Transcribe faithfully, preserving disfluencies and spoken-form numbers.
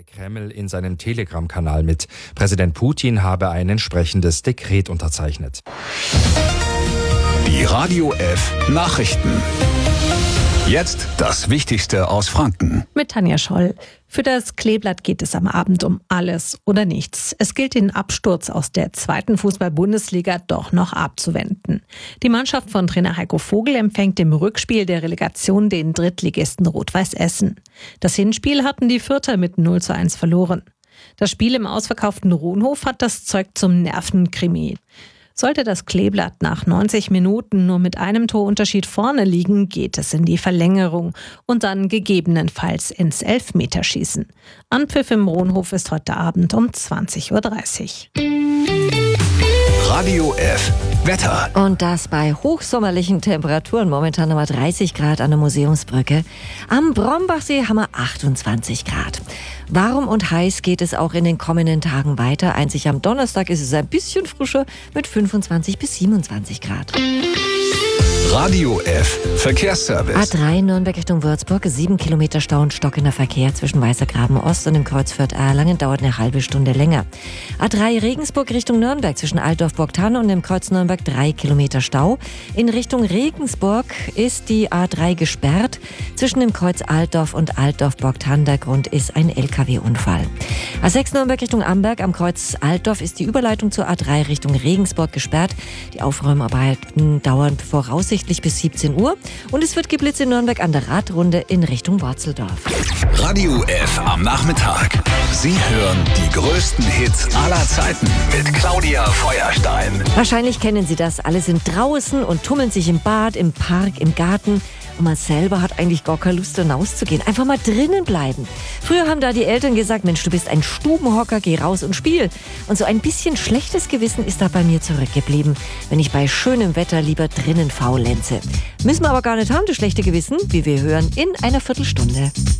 Kreml in seinem Telegram-Kanal mit. Präsident Putin habe ein entsprechendes Dekret unterzeichnet. Die Radio F Nachrichten. Jetzt das Wichtigste aus Franken. Mit Tanja Scholl. Für das Kleeblatt geht es am Abend um alles oder nichts. Es gilt, den Absturz aus der zweiten Fußball-Bundesliga doch noch abzuwenden. Die Mannschaft von Trainer Heiko Vogel empfängt im Rückspiel der Relegation den Drittligisten Rot-Weiß Essen. Das Hinspiel hatten die Fürther mit null zu eins verloren. Das Spiel im ausverkauften Rohnhof hat das Zeug zum Nervenkrimi. Sollte das Kleeblatt nach neunzig Minuten nur mit einem Torunterschied vorne liegen, geht es in die Verlängerung und dann gegebenenfalls ins Elfmeterschießen. Anpfiff im Rohnhof ist heute Abend um zwanzig Uhr dreißig. Radio F Wetter. Und das bei hochsommerlichen Temperaturen. Momentan haben wir dreißig Grad an der Museumsbrücke. Am Brombachsee haben wir achtundzwanzig Grad. Warm und heiß geht es auch in den kommenden Tagen weiter. Einzig am Donnerstag ist es ein bisschen frischer mit fünfundzwanzig bis siebenundzwanzig Grad. Radio F Verkehrsservice. A drei Nürnberg Richtung Würzburg, sieben Kilometer Stau und stockender Verkehr zwischen Weißergraben Ost und dem Kreuz Fürth-Erlangen dauert eine halbe Stunde länger. A drei Regensburg Richtung Nürnberg zwischen Altdorf-Burgthann und dem Kreuz Nürnberg drei Kilometer Stau. In Richtung Regensburg ist die A drei gesperrt zwischen dem Kreuz Altdorf und Altdorf-Burgthann. Der Grund ist ein L K W-Unfall. A sechs Nürnberg Richtung Amberg am Kreuz Altdorf ist die Überleitung zur A drei Richtung Regensburg gesperrt. Die Aufräumarbeiten dauern voraussichtlich bis siebzehn Uhr und es wird geblitzt in Nürnberg an der Radrunde in Richtung Worzeldorf. Radio F am Nachmittag. Sie hören die größten Hits aller Zeiten mit Claudia Feuerstein. Wahrscheinlich kennen Sie das. Alle sind draußen und tummeln sich im Bad, im Park, im Garten. Und man selber hat eigentlich gar keine Lust, hinauszugehen. Einfach mal drinnen bleiben. Früher haben da die Eltern gesagt, Mensch, du bist ein Stubenhocker, geh raus und spiel. Und so ein bisschen schlechtes Gewissen ist da bei mir zurückgeblieben, wenn ich bei schönem Wetter lieber drinnen faulenze. Müssen wir aber gar nicht haben, das schlechte Gewissen, wie wir hören, in einer Viertelstunde.